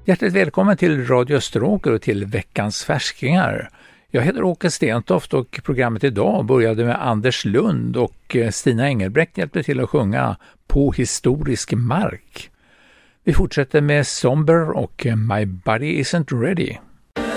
Hjärtligt välkommen till Radio Österåker och till veckans färskingar. Jag heter Åke Stentoft och programmet idag började med Anders Lund och Stina Engelbrekt hjälpte till att sjunga På historisk mark. Vi fortsätter med Somber och My Body Isn't Ready.